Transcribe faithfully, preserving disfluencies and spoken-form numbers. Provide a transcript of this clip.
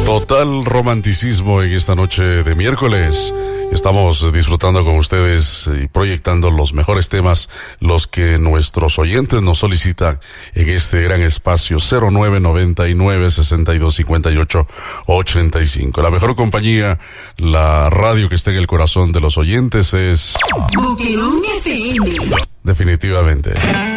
Total romanticismo en esta noche de miércoles. Estamos disfrutando con ustedes y proyectando los mejores temas, los que nuestros oyentes nos solicitan en este gran espacio cero nueve noventa y nueve, sesenta y dos, cincuenta y ocho, ochenta y cinco. La mejor compañía, la radio que está en el corazón de los oyentes es Boquerón F M. Definitivamente.